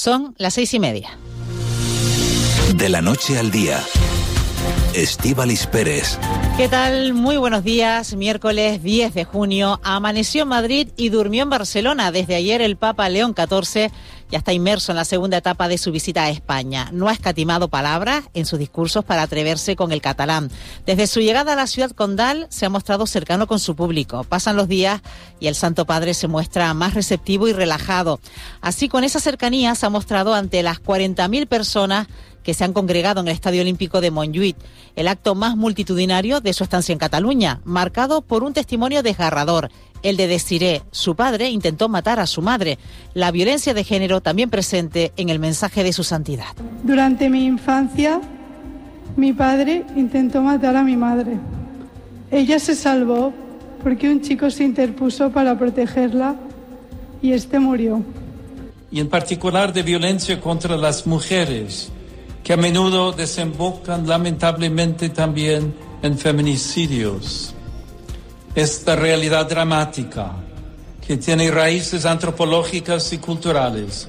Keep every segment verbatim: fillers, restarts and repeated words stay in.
Son las seis y media. De la noche al día. Estíbaliz Pérez. ¿Qué tal? Muy buenos días. Miércoles diez de junio. Amaneció en Madrid y durmió en Barcelona. Desde ayer el Papa León catorce ya está inmerso en la segunda etapa de su visita a España. No ha escatimado palabras en sus discursos para atreverse con el catalán. Desde su llegada a la ciudad condal se ha mostrado cercano con su público. Pasan los días y el Santo Padre se muestra más receptivo y relajado. Así, con esa cercanía se ha mostrado ante las cuarenta mil personas que se han congregado en el Estadio Olímpico de Montjuïc, el acto más multitudinario de su estancia en Cataluña, marcado por un testimonio desgarrador, el de Desiré. Su padre intentó matar a su madre. La violencia de género también presente en el mensaje de su santidad. Durante mi infancia, mi padre intentó matar a mi madre. Ella se salvó porque un chico se interpuso para protegerla y este murió. Y en particular de violencia contra las mujeres, que a menudo desembocan lamentablemente también en feminicidios. Esta realidad dramática, que tiene raíces antropológicas y culturales,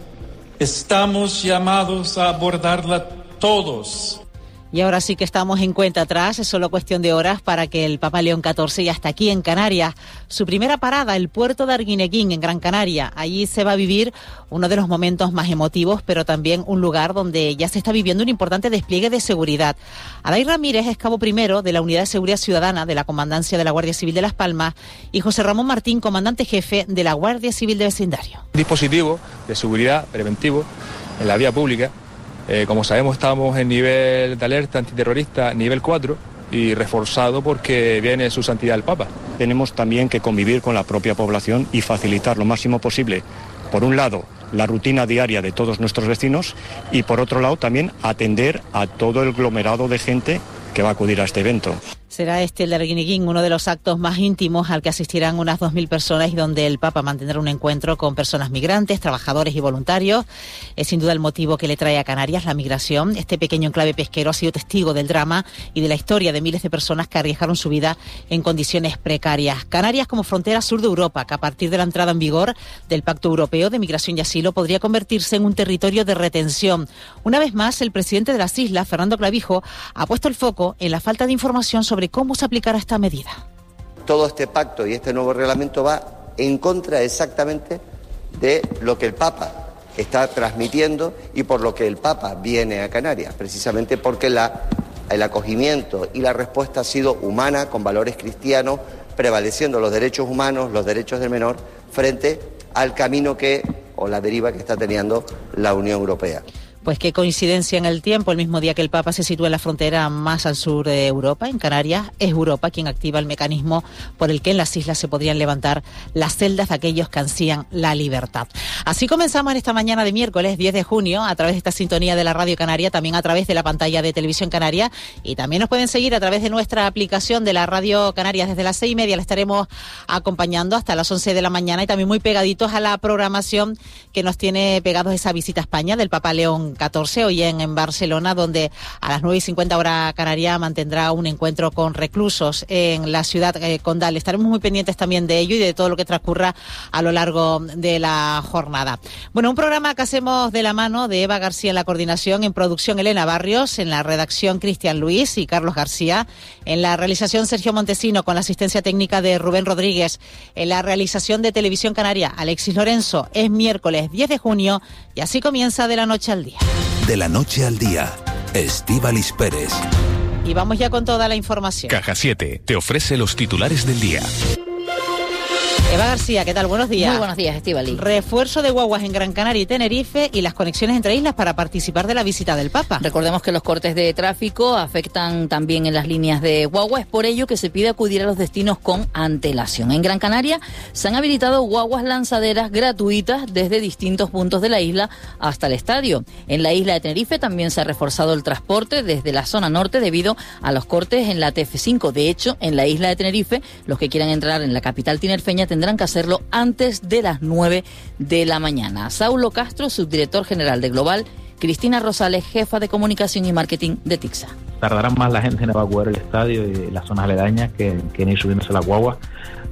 estamos llamados a abordarla todos. Y ahora sí que estamos en cuenta atrás, es solo cuestión de horas para que el Papa León catorce ya está aquí en Canarias. Su primera parada, el puerto de Arguineguín, en Gran Canaria. Allí se va a vivir uno de los momentos más emotivos, pero también un lugar donde ya se está viviendo un importante despliegue de seguridad. Adai Ramírez es cabo primero de la Unidad de Seguridad Ciudadana de la Comandancia de la Guardia Civil de Las Palmas y José Ramón Martín, comandante jefe de la Guardia Civil de Vecindario. Dispositivo de seguridad preventivo en la vía pública. Eh, como sabemos, estamos en nivel de alerta antiterrorista nivel cuatro y reforzado porque viene su santidad el Papa. Tenemos también que convivir con la propia población y facilitar lo máximo posible, por un lado, la rutina diaria de todos nuestros vecinos y por otro lado también atender a todo el aglomerado de gente que va a acudir a este evento. Será este el de Arguineguín, uno de los actos más íntimos al que asistirán unas dos mil personas y donde el Papa mantendrá un encuentro con personas migrantes, trabajadores y voluntarios. Es sin duda el motivo que le trae a Canarias la migración. Este pequeño enclave pesquero ha sido testigo del drama y de la historia de miles de personas que arriesgaron su vida en condiciones precarias. Canarias como frontera sur de Europa, que a partir de la entrada en vigor del Pacto Europeo de Migración y Asilo podría convertirse en un territorio de retención. Una vez más, el presidente de las islas, Fernando Clavijo, ha puesto el foco en la falta de información sobre cómo se aplicará esta medida. Todo este pacto y este nuevo reglamento va en contra exactamente de lo que el Papa está transmitiendo y por lo que el Papa viene a Canarias, precisamente porque la, el acogimiento y la respuesta ha sido humana, con valores cristianos, prevaleciendo los derechos humanos, los derechos del menor, frente al camino que, o la deriva que está teniendo la Unión Europea. Pues qué coincidencia en el tiempo, el mismo día que el Papa se sitúa en la frontera más al sur de Europa, en Canarias, es Europa quien activa el mecanismo por el que en las islas se podrían levantar las celdas de aquellos que ansían la libertad. Así comenzamos en esta mañana de miércoles diez de junio, a través de esta sintonía de la Radio Canaria, también a través de la pantalla de Televisión Canaria, y también nos pueden seguir a través de nuestra aplicación de la Radio Canarias. Desde las seis y media la estaremos acompañando hasta las once de la mañana y también muy pegaditos a la programación que nos tiene pegados esa visita a España del Papa León catorce, hoy en, en Barcelona, donde a las nueve y cincuenta hora canaria mantendrá un encuentro con reclusos en la ciudad eh, condal. Estaremos muy pendientes también de ello y de todo lo que transcurra a lo largo de la jornada. Bueno, un programa que hacemos de la mano de Eva García en la coordinación, en producción Elena Barrios, en la redacción Cristian Luis y Carlos García, en la realización Sergio Montesino, con la asistencia técnica de Rubén Rodríguez, en la realización de Televisión Canaria Alexis Lorenzo. Es miércoles diez de junio y así comienza De la Noche al Día. De la noche al día, Estíbaliz Pérez. Y vamos ya con toda la información. Caja siete te ofrece los titulares del día. Eva García, ¿qué tal? Buenos días. Muy buenos días, Estíbaliz. Refuerzo de guaguas en Gran Canaria y Tenerife y las conexiones entre islas para participar de la visita del Papa. Recordemos que los cortes de tráfico afectan también en las líneas de guagua. Es por ello que se pide acudir a los destinos con antelación. En Gran Canaria se han habilitado guaguas lanzaderas gratuitas desde distintos puntos de la isla hasta el estadio. En la isla de Tenerife también se ha reforzado el transporte desde la zona norte debido a los cortes en la T F cinco. De hecho, en la isla de Tenerife, los que quieran entrar en la capital tinerfeña tendrán que hacerlo antes de las nueve de la mañana. Saulo Castro, subdirector general de Global, Cristina Rosales, jefa de comunicación y marketing de Tixa. Tardarán más la gente en evacuar el estadio y las zonas aledañas que, que en ir subiéndose las guaguas,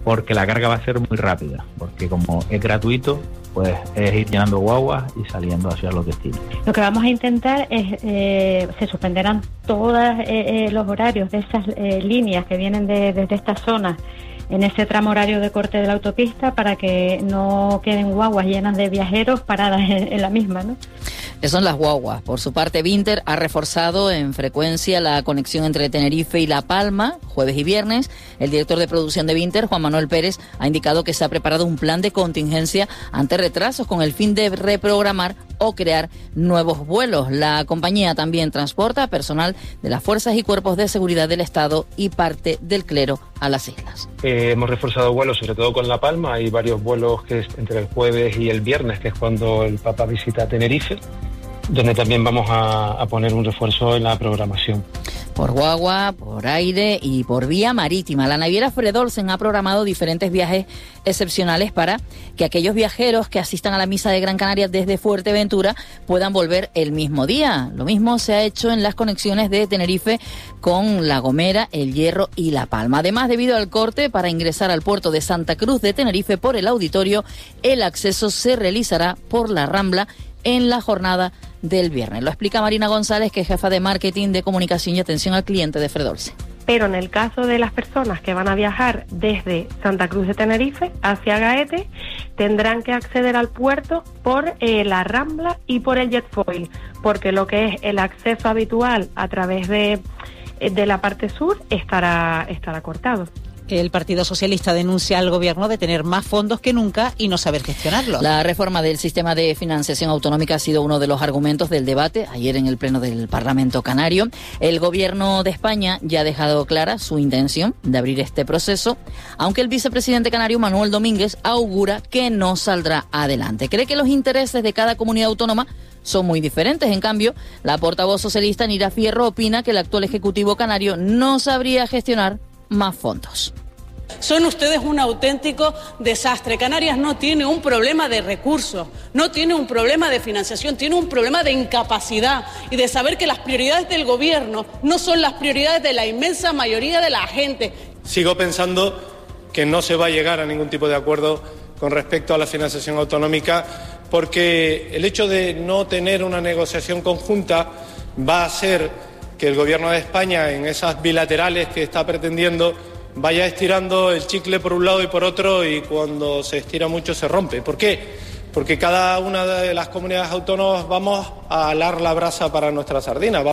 porque la carga va a ser muy rápida, porque como es gratuito, pues es ir llenando guaguas y saliendo hacia los destinos. Lo que vamos a intentar es, eh, se suspenderán todos eh, eh, los horarios de esas eh, líneas que vienen de, desde estas zonas en ese tramo horario de corte de la autopista para que no queden guaguas llenas de viajeros paradas en, en la misma, ¿no? Que son las guaguas. Por su parte, Vinter ha reforzado en frecuencia la conexión entre Tenerife y La Palma, jueves y viernes. El director de producción de Vinter, Juan Manuel Pérez, ha indicado que se ha preparado un plan de contingencia ante retrasos con el fin de reprogramar o crear nuevos vuelos. La compañía también transporta personal de las fuerzas y cuerpos de seguridad del Estado y parte del clero a las islas. Eh, hemos reforzado vuelos, sobre todo con La Palma. Hay varios vuelos que es entre el jueves y el viernes, que es cuando el Papa visita Tenerife, donde también vamos a, a poner un refuerzo en la programación. Por guagua, por aire y por vía marítima. La naviera Fred Olsen ha programado diferentes viajes excepcionales para que aquellos viajeros que asistan a la misa de Gran Canaria desde Fuerteventura puedan volver el mismo día. Lo mismo se ha hecho en las conexiones de Tenerife con La Gomera, El Hierro y La Palma. Además, debido al corte para ingresar al puerto de Santa Cruz de Tenerife por el auditorio, el acceso se realizará por la Rambla en la jornada del viernes. Lo explica Marina González, que es jefa de marketing de comunicación y atención al cliente de Fred Olsen. Pero en el caso de las personas que van a viajar desde Santa Cruz de Tenerife hacia Gaete, tendrán que acceder al puerto por eh, la Rambla y por el Jetfoil, porque lo que es el acceso habitual a través de, de la parte sur estará, estará cortado. El Partido Socialista denuncia al Gobierno de tener más fondos que nunca y no saber gestionarlos. La reforma del sistema de financiación autonómica ha sido uno de los argumentos del debate ayer en el Pleno del Parlamento Canario. El Gobierno de España ya ha dejado clara su intención de abrir este proceso, aunque el vicepresidente canario Manuel Domínguez augura que no saldrá adelante. Cree que los intereses de cada comunidad autónoma son muy diferentes. En cambio, la portavoz socialista Nira Fierro opina que el actual Ejecutivo canario no sabría gestionar más fondos. Son ustedes un auténtico desastre. Canarias no tiene un problema de recursos, no tiene un problema de financiación, tiene un problema de incapacidad y de saber que las prioridades del gobierno no son las prioridades de la inmensa mayoría de la gente. Sigo pensando que no se va a llegar a ningún tipo de acuerdo con respecto a la financiación autonómica, porque el hecho de no tener una negociación conjunta va a hacer que el Gobierno de España, en esas bilaterales que está pretendiendo, vaya estirando el chicle por un lado y por otro, y cuando se estira mucho se rompe. ¿Por qué? Porque cada una de las comunidades autónomas vamos a alar la brasa para nuestra sardina.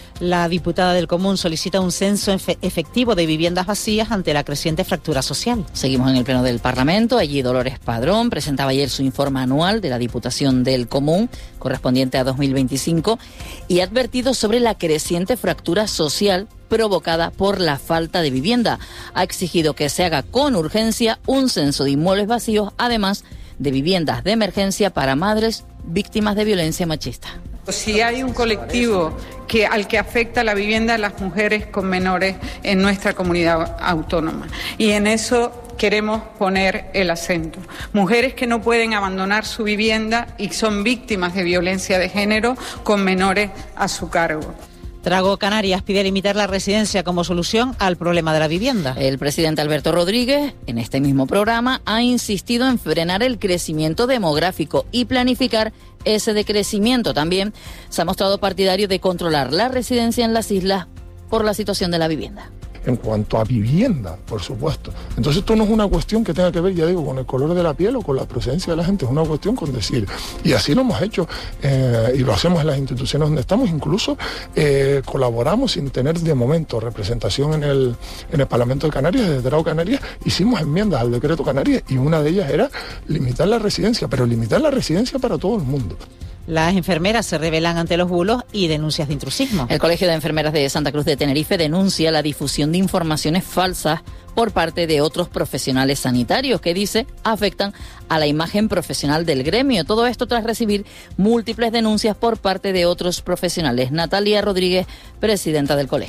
La diputada del Común solicita un censo efectivo de viviendas vacías ante la creciente fractura social. Seguimos en el Pleno del Parlamento. Allí Dolores Padrón presentaba ayer su informe anual de la Diputación del Común, correspondiente a dos mil veinticinco, y ha advertido sobre la creciente fractura social provocada por la falta de vivienda. Ha exigido que se haga con urgencia un censo de inmuebles vacíos, además de viviendas de emergencia para madres víctimas de violencia machista. Si hay un colectivo que, al que afecta la vivienda de las mujeres con menores en nuestra comunidad autónoma, y en eso queremos poner el acento. Mujeres que no pueden abandonar su vivienda y son víctimas de violencia de género con menores a su cargo. Trago Canarias pide limitar la residencia como solución al problema de la vivienda. El presidente Alberto Rodríguez, en este mismo programa, ha insistido en frenar el crecimiento demográfico y planificar ese decrecimiento. También se ha mostrado partidario de controlar la residencia en las islas por la situación de la vivienda. En cuanto a vivienda, por supuesto. Entonces esto no es una cuestión que tenga que ver, ya digo, con el color de la piel o con la presencia de la gente, es una cuestión con decir, y así lo hemos hecho, eh, y lo hacemos en las instituciones donde estamos, incluso eh, colaboramos sin tener de momento representación en el, en el Parlamento de Canarias, desde Trago Canarias, hicimos enmiendas al decreto Canarias, y una de ellas era limitar la residencia, pero limitar la residencia para todo el mundo. Las enfermeras se rebelan ante los bulos y denuncias de intrusismo. El Colegio de Enfermeras de Santa Cruz de Tenerife denuncia la difusión de informaciones falsas por parte de otros profesionales sanitarios que, dice, afectan a la imagen profesional del gremio. Todo esto tras recibir múltiples denuncias por parte de otros profesionales. Natalia Rodríguez, presidenta del colegio.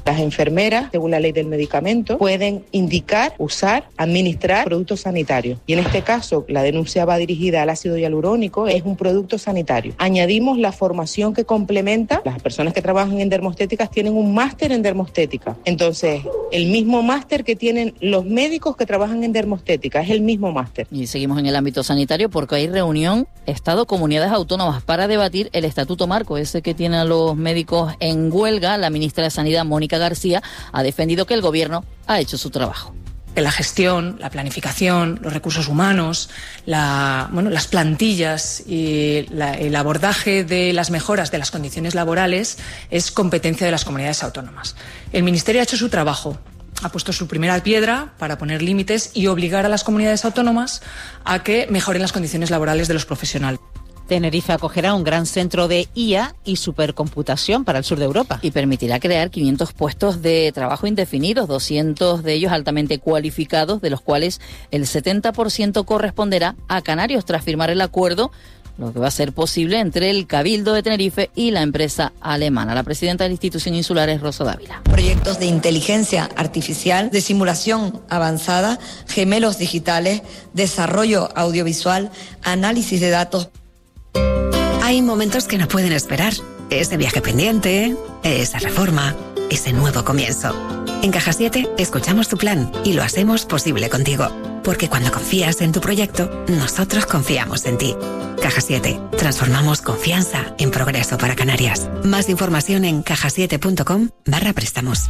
Las enfermeras, según la ley del medicamento, pueden indicar, usar, administrar productos sanitarios. Y en este caso, la denuncia va dirigida al ácido hialurónico, es un producto sanitario. Añadimos la formación que complementa. Las personas que trabajan en dermostéticas tienen un máster en dermostética. Entonces, el mismo máster que tienen los médicos que trabajan en dermostética, es el mismo máster. Y seguimos en el ámbito sanitario porque hay reunión Estado-Comunidades Autónomas para debatir el Estatuto Marco, ese que tiene a los médicos en huelga. La ministra de Sanidad, Mónica García, ha defendido que el Gobierno ha hecho su trabajo. La gestión, la planificación, los recursos humanos, la, bueno, las plantillas y la, el abordaje de las mejoras de las condiciones laborales es competencia de las comunidades autónomas. El Ministerio ha hecho su trabajo, ha puesto su primera piedra para poner límites y obligar a las comunidades autónomas a que mejoren las condiciones laborales de los profesionales. Tenerife acogerá un gran centro de I A y supercomputación para el sur de Europa. Y permitirá crear quinientos puestos de trabajo indefinidos, doscientos de ellos altamente cualificados, de los cuales el setenta por ciento corresponderá a canarios tras firmar el acuerdo, lo que va a ser posible entre el Cabildo de Tenerife y la empresa alemana. La presidenta de la institución insular es Rosa Dávila. Proyectos de inteligencia artificial, de simulación avanzada, gemelos digitales, desarrollo audiovisual, análisis de datos. Hay momentos que no pueden esperar. Ese viaje pendiente, esa reforma, ese nuevo comienzo. En Caja siete escuchamos tu plan y lo hacemos posible contigo. Porque cuando confías en tu proyecto, nosotros confiamos en ti. Caja siete. Transformamos confianza en progreso para Canarias. Más información en cajasiete punto com barra préstamos.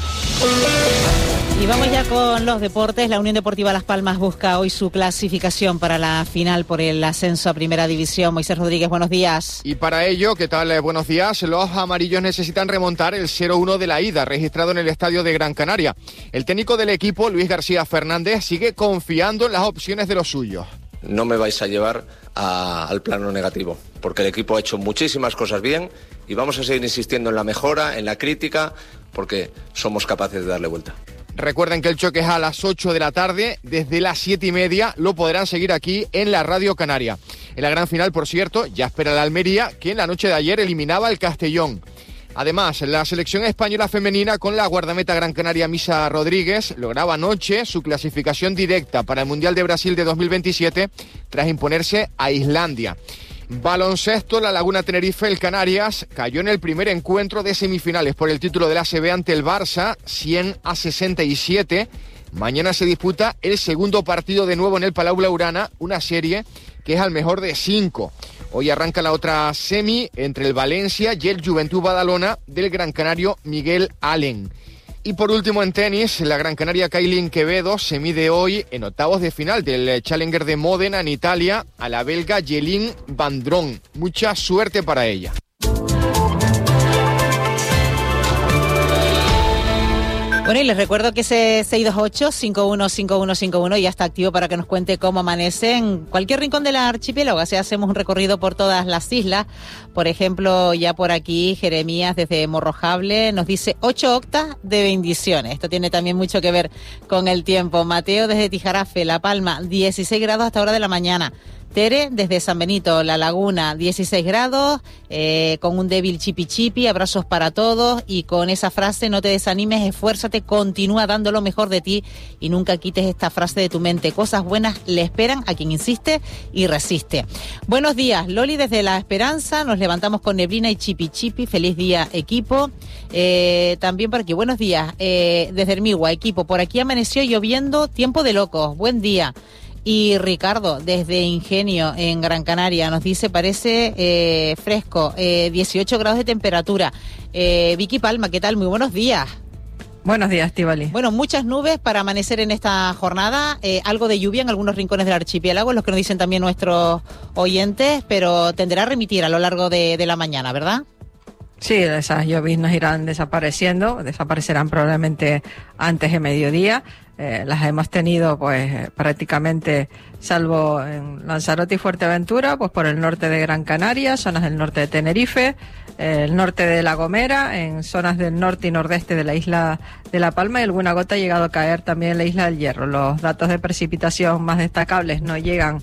Y vamos ya con los deportes. La Unión Deportiva Las Palmas busca hoy su clasificación para la final por el ascenso a Primera División. Moisés Rodríguez, buenos días. Y para ello, ¿qué tal? Buenos días. Los amarillos necesitan remontar el cero uno de la ida, registrado en el estadio de Gran Canaria. El técnico del equipo, Luis García Fernández, sigue confiando en las opciones de los suyos. No me vais a llevar a, al plano negativo, porque el equipo ha hecho muchísimas cosas bien y vamos a seguir insistiendo en la mejora, en la crítica, porque somos capaces de darle vuelta. Recuerden que el choque es a las ocho de la tarde, desde las siete y media lo podrán seguir aquí en la Radio Canaria. En la gran final, por cierto, ya espera la Almería, que en la noche de ayer eliminaba al Castellón. Además, la selección española femenina con la guardameta gran canaria Misa Rodríguez lograba anoche su clasificación directa para el Mundial de Brasil de dos mil veintisiete tras imponerse a Islandia. Baloncesto, la Laguna Tenerife, el Canarias, cayó en el primer encuentro de semifinales por el título del A C B ante el Barça, cien a sesenta y siete. Mañana se disputa el segundo partido de nuevo en el Palau Blaugrana, una serie que es al mejor de cinco. Hoy arranca la otra semi entre el Valencia y el Juventud Badalona del gran canario Miguel Allen. Y por último en tenis, la gran canaria Kailin Quevedo se mide hoy en octavos de final del Challenger de Módena en Italia a la belga Jelin Van Dron. Mucha suerte para ella. Bueno, y les recuerdo que ese seis dos ocho, cinco uno cinco uno cinco uno ya está activo para que nos cuente cómo amanece en cualquier rincón del archipiélago. Así hacemos un recorrido por todas las islas. Por ejemplo, ya por aquí, Jeremías desde Morrojable nos dice ocho octas de bendiciones. Esto tiene también mucho que ver con el tiempo. Mateo desde Tijarafe, La Palma, dieciséis grados hasta hora de la mañana. Tere, desde San Benito, La Laguna, dieciséis grados, eh, con un débil chipi chipi, abrazos para todos y con esa frase, no te desanimes, esfuérzate, continúa dando lo mejor de ti y nunca quites esta frase de tu mente. Cosas buenas le esperan a quien insiste y resiste. Buenos días, Loli desde La Esperanza, nos levantamos con neblina y chipi chipi, feliz día equipo. Eh, también por aquí, buenos días, eh, desde Hermigua, equipo, por aquí amaneció lloviendo, tiempo de locos, buen día. Y Ricardo, desde Ingenio, en Gran Canaria, nos dice, parece eh, fresco, eh, dieciocho grados de temperatura. Eh, Vicky Palma, ¿qué tal? Muy buenos días. Buenos días, Estíbali. Bueno, muchas nubes para amanecer en esta jornada, eh, algo de lluvia en algunos rincones del archipiélago, es lo que nos dicen también nuestros oyentes, pero tenderá a remitir a lo largo de, de la mañana, ¿verdad? Sí, esas lloviznas irán desapareciendo, desaparecerán probablemente antes de mediodía. Eh, las hemos tenido pues prácticamente, salvo en Lanzarote y Fuerteventura, pues por el norte de Gran Canaria, zonas del norte de Tenerife, eh, el norte de La Gomera, en zonas del norte y nordeste de la isla de La Palma, y alguna gota ha llegado a caer también en la isla del Hierro. Los datos de precipitación más destacables no llegan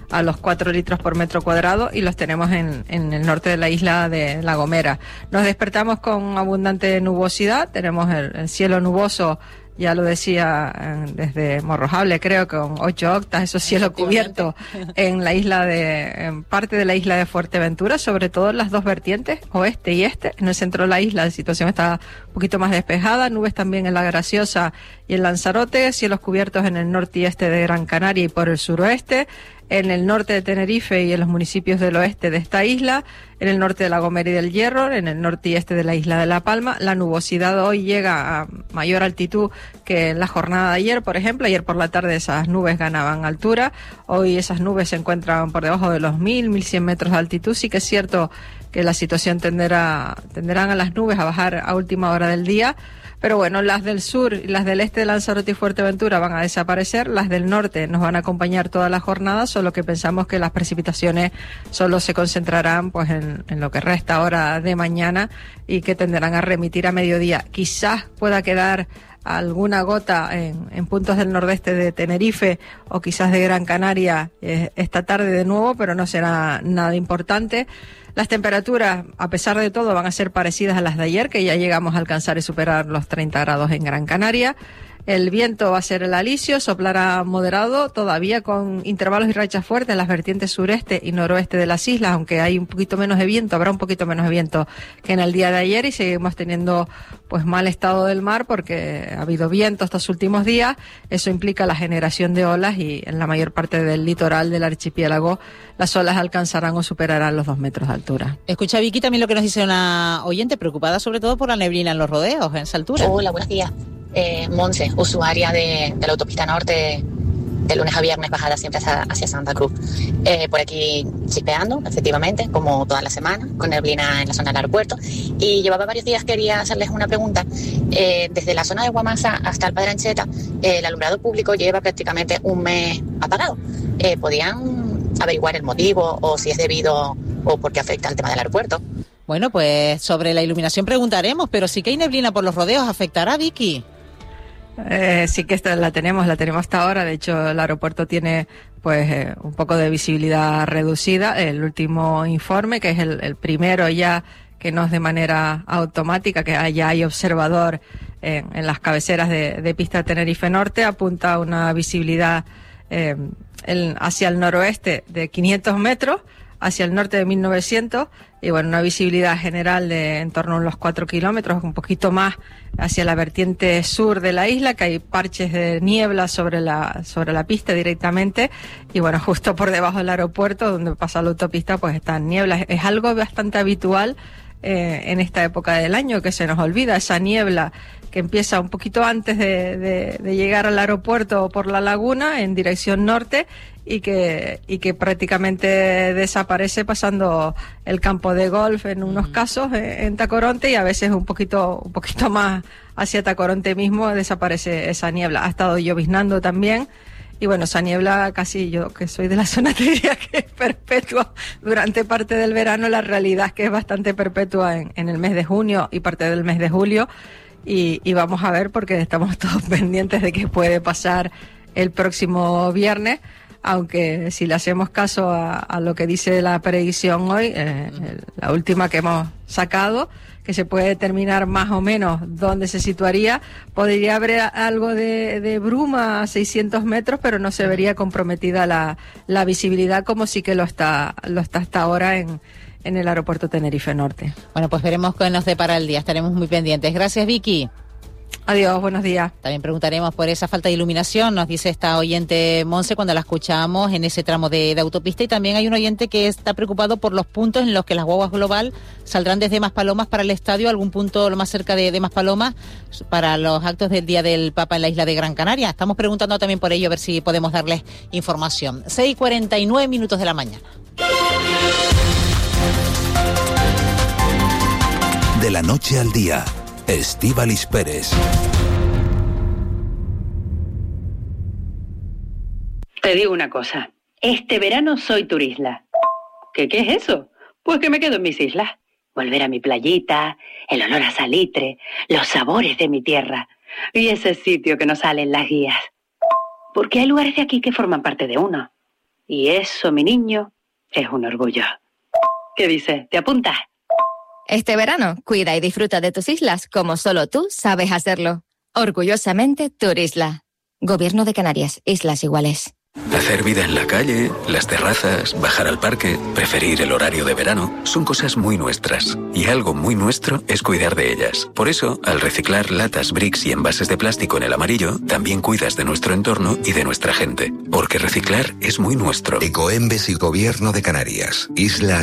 a los cuatro litros por metro cuadrado y los tenemos en, en el norte de la isla de La Gomera. Nos despertamos con abundante nubosidad, tenemos el, el cielo nuboso, ya lo decía eh, desde Morrojable, creo, con ocho octas, esos cielos cubiertos en la isla de, en parte de la isla de Fuerteventura, sobre todo en las dos vertientes, oeste y este. En el centro de la isla la situación está un poquito más despejada, nubes también en La Graciosa y en Lanzarote, cielos cubiertos en el norte y este de Gran Canaria y por el suroeste, en el norte de Tenerife y en los municipios del oeste de esta isla, en el norte de La Gomera y del Hierro, en el norte y este de la isla de La Palma. La nubosidad hoy llega a mayor altitud que en la jornada de ayer, por ejemplo. Ayer por la tarde esas nubes ganaban altura, hoy esas nubes se encuentran por debajo de los mil, mil cien metros de altitud. Sí que es cierto que la situación tenderá, tenderán a las nubes a bajar a última hora del día. Pero bueno, las del sur y las del este de Lanzarote y Fuerteventura van a desaparecer, las del norte nos van a acompañar toda la jornada, solo que pensamos que las precipitaciones solo se concentrarán pues en, en lo que resta ahora de mañana y que tenderán a remitir a mediodía. Quizás pueda quedar alguna gota en, en puntos del nordeste de Tenerife o quizás de Gran Canaria eh, esta tarde de nuevo, pero no será nada importante. Las temperaturas, a pesar de todo, van a ser parecidas a las de ayer, que ya llegamos a alcanzar y superar los treinta grados en Gran Canaria. El viento va a ser el alisio, soplará moderado, todavía con intervalos y rachas fuertes en las vertientes sureste y noroeste de las islas, aunque hay un poquito menos de viento, habrá un poquito menos de viento que en el día de ayer, y seguimos teniendo pues mal estado del mar porque ha habido viento estos últimos días. Eso implica la generación de olas y en la mayor parte del litoral del archipiélago las olas alcanzarán o superarán los dos metros de altura. Escucha, Vicky, también lo que nos dice una oyente preocupada sobre todo por la neblina en los rodeos, en esa altura. Hola, buenos días. Eh, Monse, usuaria de, de la autopista norte, de lunes a viernes, bajada siempre hacia, hacia Santa Cruz. Eh, por aquí chispeando, efectivamente, como toda la semana, con neblina en la zona del aeropuerto. Y llevaba varios días, quería hacerles una pregunta. Eh, desde la zona de Guamasa hasta el Padre Ancheta, eh, el alumbrado público lleva prácticamente un mes apagado. Eh, ¿Podían averiguar el motivo o si es debido o porque afecta al tema del aeropuerto? Bueno, pues sobre la iluminación preguntaremos, pero sí que hay neblina por los rodeos. ¿Afectará, Vicky? Eh, sí que esta la tenemos, la tenemos hasta ahora. De hecho, el aeropuerto tiene pues eh, un poco de visibilidad reducida. El último informe, que es el, el primero ya que no es de manera automática, que ya hay observador eh, en las cabeceras de, de pista Tenerife Norte, apunta a una visibilidad eh, el, hacia el noroeste de quinientos metros, hacia el norte de mil novecientos, y bueno, una visibilidad general de en torno a unos cuatro kilómetros, un poquito más hacia la vertiente sur de la isla, que hay parches de niebla sobre la sobre la pista directamente, y bueno, justo por debajo del aeropuerto, donde pasa la autopista, pues están nieblas. Es algo bastante habitual eh, en esta época del año, que se nos olvida esa niebla que empieza un poquito antes de, de, de llegar al aeropuerto por la laguna en dirección norte, y que y que prácticamente desaparece pasando el campo de golf en unos casos eh, en Tacoronte, y a veces un poquito un poquito más hacia Tacoronte mismo desaparece esa niebla. Ha estado lloviznando también, y bueno, esa niebla casi, yo que soy de la zona, te diría que es perpetua durante parte del verano. La realidad es que es bastante perpetua en, en el mes de junio y parte del mes de julio, y, y vamos a ver, porque estamos todos pendientes de qué puede pasar el próximo viernes. Aunque si le hacemos caso a, a lo que dice la predicción hoy, eh, el, la última que hemos sacado, que se puede determinar más o menos dónde se situaría, podría haber algo de, de bruma a seiscientos metros, pero no se vería comprometida la, la visibilidad como sí que lo está, lo está hasta ahora en, en el aeropuerto Tenerife Norte. Bueno, pues veremos qué nos depara el día, estaremos muy pendientes. Gracias, Vicky. Adiós, buenos días. También preguntaremos por esa falta de iluminación, nos dice esta oyente Monse cuando la escuchamos en ese tramo de, de autopista, y también hay un oyente que está preocupado por los puntos en los que las guaguas Global saldrán desde Maspalomas para el estadio, algún punto lo más cerca de, de Maspalomas para los actos del Día del Papa en la isla de Gran Canaria. Estamos preguntando también por ello, a ver si podemos darles información. seis y cuarenta y nueve minutos de la mañana. De la noche al día, Estíbaliz Pérez. Te digo una cosa, este verano soy turisla. ¿Qué, qué es eso? Pues que me quedo en mis islas. Volver a mi playita, el olor a salitre, los sabores de mi tierra y ese sitio que no sale en las guías. Porque hay lugares de aquí que forman parte de uno. Y eso, mi niño, es un orgullo. ¿Qué dices? ¿Te apuntas? Este verano, cuida y disfruta de tus islas como solo tú sabes hacerlo. Orgullosamente Turisla. Gobierno de Canarias, Islas Iguales. Hacer vida en la calle, las terrazas, bajar al parque, preferir el horario de verano, son cosas muy nuestras. Y algo muy nuestro es cuidar de ellas. Por eso, al reciclar latas, bricks y envases de plástico en el amarillo, también cuidas de nuestro entorno y de nuestra gente. Porque reciclar es muy nuestro. Ecoembes y Gobierno de Canarias, Islas